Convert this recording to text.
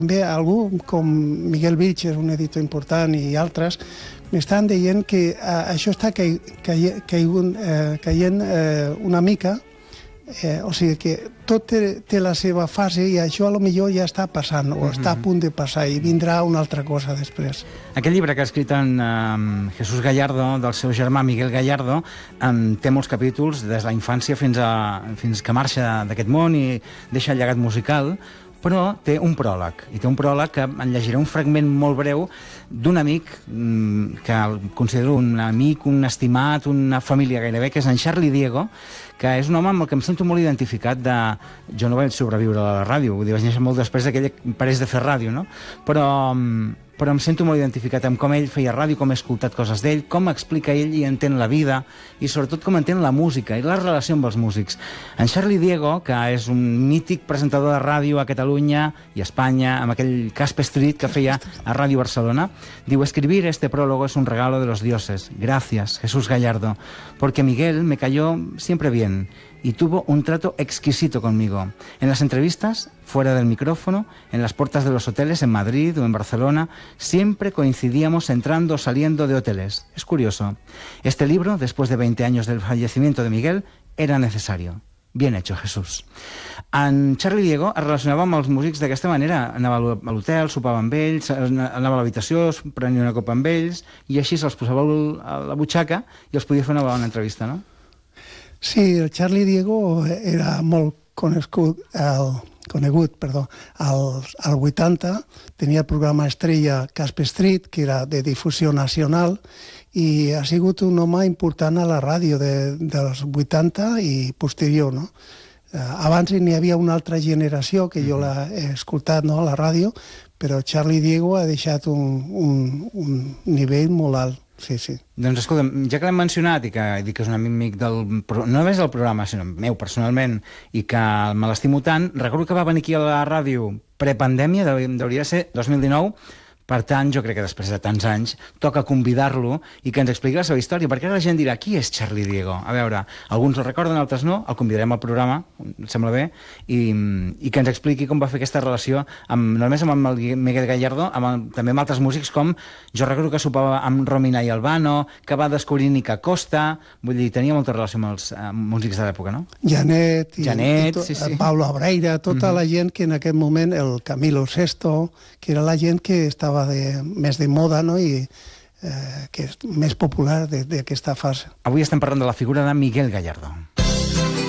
També algú com Miguel Vilch, és un editor important, i altres, m'estan dient que això està caient una mica, o sigui que tot té la seva fase i això a lo millor ja està passant o està a punt de passar i vindrà una altra cosa després. Aquest llibre que ha escrit en Jesús Gallardo, del seu germà Miguel Gallardo, té molts capítols des de la infància fins que marxa d'aquest món i deixa el llegat musical, però té un pròleg, i té un pròleg que en llegiré un fragment molt breu d'un amic que el considero un amic, un estimat, una família gairebé, que és en Charlie Diego, que és un home amb el que em sento molt identificat de... Jo no vaig sobreviure a la ràdio, vull dir, vaig néixer molt després que ell parés de fer ràdio, no? Però em sento molt identificat amb com ell feia ràdio, com he escoltat coses d'ell, com explica ell i entén la vida, i sobretot com entén la música i la relació amb els músics. En Charlie Diego, que és un mític presentador de ràdio a Catalunya i a Espanya, amb aquell Caspe Street que feia a Ràdio Barcelona, diu: escribir este prólogo es un regalo de los dioses. Gracias, Jesús Gallardo, porque Miguel me cayó siempre bien y tuvo un trato exquisito conmigo. En las entrevistas, fuera del micrófono, en las puertas de los hoteles en Madrid o en Barcelona, siempre coincidíamos entrando o saliendo de hoteles. Es curioso. Este libro, después de 20 años del fallecimiento de Miguel, era necesario. Bien hecho, Jesús. En Charlie Diego es relacionava amb els músics d'aquesta manera. Anava a l'hotel, sopava amb ells, anava a l'habitació, prenia una copa amb ells, i així se'ls posava a la butxaca i els podia fer una bona entrevista, no? Sí, el Charlie Diego era molt conegut als 80, tenia el programa estrella Caspe Street, que era de difusió nacional, i ha sigut un home important a la ràdio dels 80 i posterior, no? Abans n'hi havia una altra generació que jo l'he escoltat, no, a la ràdio, però Charlie Diego ha deixat un nivell molt alt. Sí, sí. Doncs escolta'm, ja que l'hem mencionat i que dic que és un amic no només del programa, sinó meu personalment, i que me l'estimo tant, recordo que va venir aquí a la ràdio prepandèmia, hauria de ser 2019, per tant, jo crec que després de tants anys toca convidar-lo i que ens expliqui la seva història, perquè ara la gent dirà: qui és Charlie Diego? A veure, alguns el recorden, altres no, el convidarem al programa, em sembla bé, i que ens expliqui com va fer aquesta relació, no només amb el Miguel Gallardo, també amb altres músics, com jo recordo que sopava amb Romina i Albano, que va descobrir Nica Costa, vull dir, tenia molta relació amb els músics de l'època, no? Janet, sí, sí. Pablo Abreira, tota la gent que en aquest moment, el Camilo Sesto, que era la gent que estava més de moda, no? I que és més popular d'aquesta fase. Avui estem parlant de la figura de Miguel Gallardo.